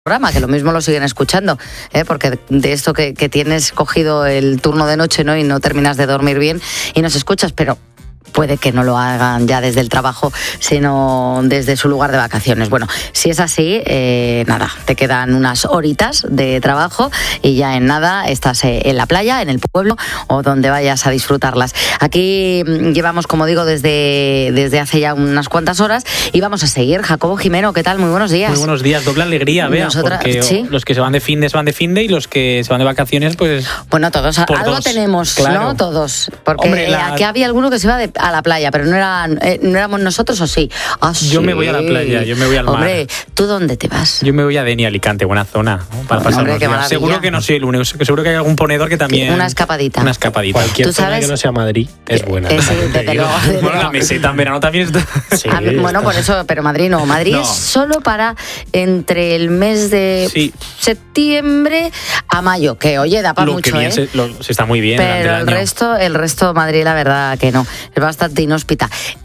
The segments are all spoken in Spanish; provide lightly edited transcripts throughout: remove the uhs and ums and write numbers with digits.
programa, que lo mismo lo siguen escuchando, porque de esto que tienes cogido el turno de noche, ¿no? Y no terminas de dormir bien y nos escuchas, pero puede que no lo hagan ya desde el trabajo, sino desde su lugar de vacaciones. Bueno, si es así, nada, te quedan unas horitas de trabajo y ya en nada estás en la playa, en el pueblo o donde vayas a disfrutarlas. Aquí llevamos, como digo, desde hace ya unas cuantas horas y vamos a seguir. Jacobo Jimeno, ¿qué tal? Muy buenos días. Muy buenos días, doble alegría, Bea, porque ¿sí? Los que se van de fin de y los que se van de vacaciones, pues... Bueno, todos, algo dos. Tenemos, claro. ¿No? Todos, porque hombre, aquí había alguno que se iba a la playa, pero no éramos nosotros, ¿o sí? Ah, sí. Yo me voy a la playa, yo me voy al mar. Hombre, ¿tú dónde te vas? Yo me voy a Deni, Alicante, buena zona, ¿no? Para pasar unos días. Seguro que no soy el único, seguro que hay algún ponedor que también... Una escapadita. Cualquier zona que no sea Madrid es buena. Bueno, la meseta en verano también está... Sí, bueno, por eso, pero Madrid no. Madrid es solo para entre el mes de septiembre a mayo, que oye, da para mucho, se está muy bien. Pero el resto Madrid, la verdad que no. Es bastante inhóspita.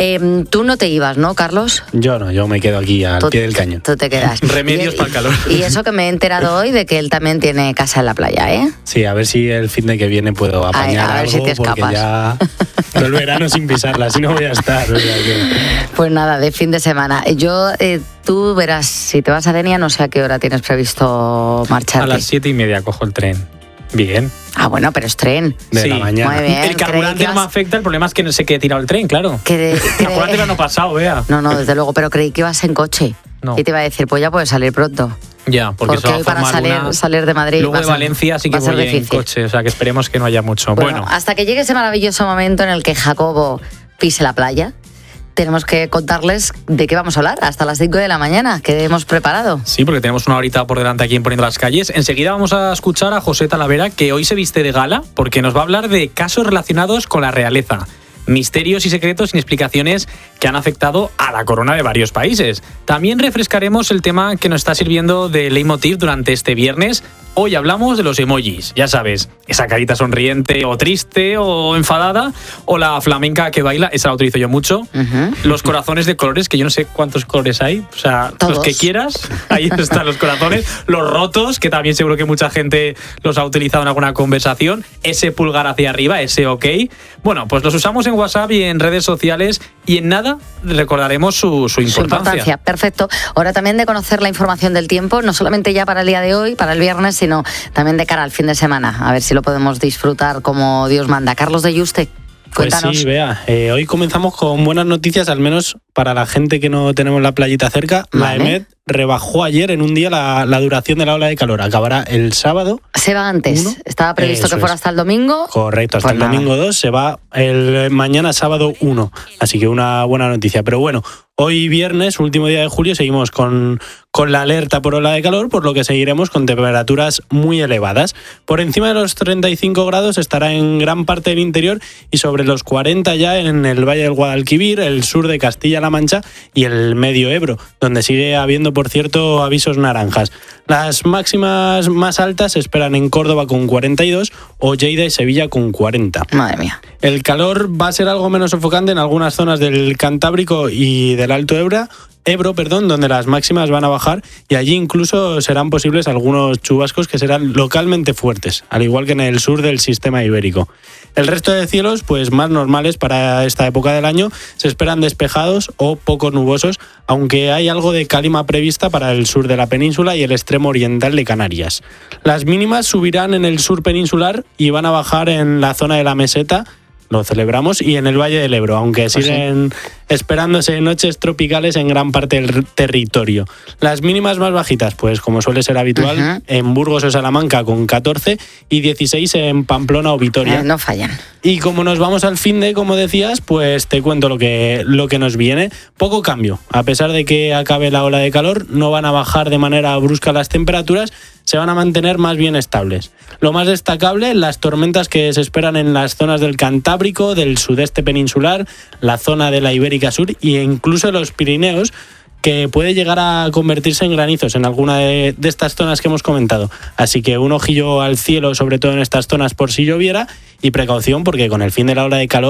Tú no te ibas, ¿no, Carlos? Yo no, yo me quedo aquí al pie del cañón. Tú te quedas. Remedios para el calor. Y eso que me he enterado hoy de que él también tiene casa en la playa, ¿eh? Sí, a ver si el fin de que viene puedo apañar a ver si te escapas. Porque ya todo el verano sin pisarla, así no voy a estar. O sea que... Pues nada, de fin de semana. Yo, tú verás, si te vas a Denia, no sé a qué hora tienes previsto marcharte. A las 7:30 cojo el tren. Bien. Ah, bueno, pero es tren. De la mañana. Muy bien. El carburante no me afecta, el problema es que no sé qué he tirado el tren, claro. ¿Te acuerdas del año pasado, Bea? No, desde luego, pero creí que ibas en coche. No. Y te iba a decir, pues ya puedes salir pronto. Ya, porque hoy para salir de Madrid. Luego de Valencia sí que voy en coche, o sea que esperemos que no haya mucho. Bueno, hasta que llegue ese maravilloso momento en el que Jacobo pise la playa, tenemos que contarles de qué vamos a hablar hasta las 5 de la mañana, que hemos preparado. Sí, porque tenemos una horita por delante aquí en Poniendo las Calles. Enseguida vamos a escuchar a José Talavera, que hoy se viste de gala, porque nos va a hablar de casos relacionados con la realeza. Misterios y secretos sin explicaciones que han afectado a la corona de varios países. También refrescaremos el tema que nos está sirviendo de leitmotiv durante este viernes. Hoy hablamos de los emojis, ya sabes, esa carita sonriente o triste o enfadada, o la flamenca que baila, esa la utilizo yo mucho. Los corazones de colores, que yo no sé cuántos colores hay, o sea, todos. Los que quieras, ahí están los corazones. Los rotos, que también seguro que mucha gente los ha utilizado en alguna conversación. Ese pulgar hacia arriba, ese ok. Bueno, pues los usamos en WhatsApp y en redes sociales y en nada recordaremos su importancia. Perfecto. Hora también de conocer la información del tiempo, no solamente ya para el día de hoy, para el viernes, sino también de cara al fin de semana. A ver si lo podemos disfrutar como Dios manda. Carlos de Yuste, cuéntanos. Pues sí, Bea, hoy comenzamos con buenas noticias, al menos para la gente que no tenemos la playita cerca. Vale. La EMET rebajó ayer en un día la duración de la ola de calor. Acabará el sábado. Se va antes. 1. Estaba previsto que fuera hasta el domingo. Correcto, hasta el domingo 2. Se va el mañana sábado 1. Así que una buena noticia. Pero bueno, hoy viernes, último día de julio, seguimos con la alerta por ola de calor, por lo que seguiremos con temperaturas muy elevadas. Por encima de los 35 grados estará en gran parte del interior y sobre los 40 ya en el Valle del Guadalquivir, el sur de Castilla-La Mancha y el Medio Ebro, donde sigue habiendo, por cierto, avisos naranjas. Las máximas más altas se esperan en Córdoba con 42 o Lleida y Sevilla con 40. Madre mía. El calor va a ser algo menos sofocante en algunas zonas del Cantábrico y del Alto Ebro, donde las máximas van a bajar y allí incluso serán posibles algunos chubascos que serán localmente fuertes, al igual que en el sur del sistema ibérico. El resto de cielos, pues más normales para esta época del año, se esperan despejados o poco nubosos, aunque hay algo de calima prevista para el sur de la península y el extremo oriental de Canarias. Las mínimas subirán en el sur peninsular y van a bajar en la zona de la meseta, lo celebramos, y en el Valle del Ebro, aunque siguen esperándose noches tropicales en gran parte del territorio. Las mínimas más bajitas, pues como suele ser habitual, en Burgos o Salamanca con 14 y 16 en Pamplona o Vitoria. No fallan. Y como nos vamos al finde, como decías, pues te cuento lo que nos viene. Poco cambio. A pesar de que acabe la ola de calor, no van a bajar de manera brusca las temperaturas, se van a mantener más bien estables. Lo más destacable, las tormentas que se esperan en las zonas del Cantábrico, del sudeste peninsular, la zona de la Ibérica Sur e incluso los Pirineos, que puede llegar a convertirse en granizos en alguna de estas zonas que hemos comentado. Así que un ojillo al cielo, sobre todo en estas zonas por si lloviera, y precaución porque con el fin de la ola de calor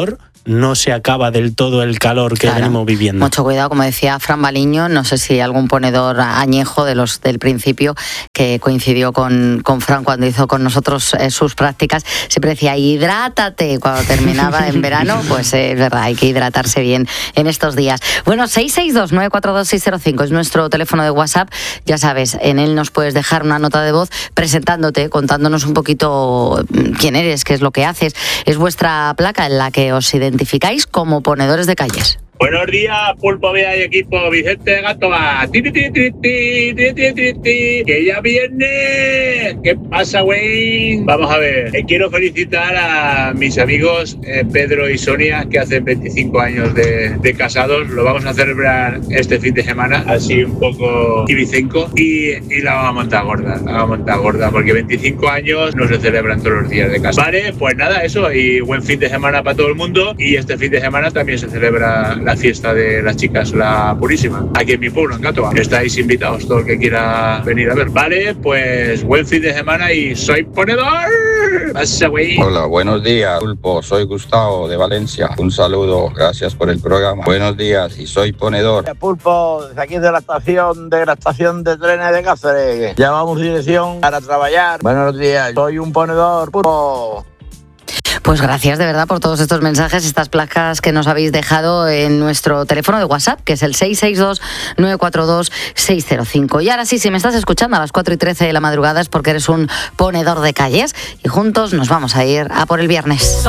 no se acaba del todo el calor que venimos viviendo. Mucho cuidado, como decía Fran Baliño, no sé si algún ponedor añejo de los del principio que coincidió con Fran cuando hizo con nosotros sus prácticas, siempre decía hidrátate cuando terminaba en verano, pues es verdad, hay que hidratarse bien en estos días. Bueno, 662-942-605 es nuestro teléfono de WhatsApp, ya sabes, en él nos puedes dejar una nota de voz presentándote, contándonos un poquito quién eres, qué es lo que haces. Es vuestra placa en la que os identificáis como ponedores de calles. Buenos días, Pulpo Vida y equipo. Vicente de Gátova. Que ya viene. ¿Qué pasa, güey? Vamos a ver. Quiero felicitar a mis amigos Pedro y Sonia, que hacen 25 años de casados. Lo vamos a celebrar este fin de semana, así un poco ibicenco. Y la vamos a montar gorda. La vamos a montar gorda, porque 25 años no se celebran todos los días de casa. Vale, pues nada, eso. Y buen fin de semana para todo el mundo. Y este fin de semana también se celebra la fiesta de las chicas, la Purísima, aquí en mi pueblo, en Gátova. Estáis invitados, todo el que quiera venir a ver. Vale, pues buen fin de semana y soy ponedor. Pasa, güey. Hola, buenos días, Pulpo. Soy Gustavo de Valencia. Un saludo, gracias por el programa. Buenos días y soy ponedor. Pulpo, desde aquí de la estación de trenes de Cáceres. Llamamos dirección para trabajar. Buenos días, soy un ponedor, Pulpo. Pues gracias de verdad por todos estos mensajes, estas placas que nos habéis dejado en nuestro teléfono de WhatsApp, que es el 662-942-605. Y ahora sí, si me estás escuchando a las 4:13 de la madrugada es porque eres un ponedor de calles y juntos nos vamos a ir a por el viernes.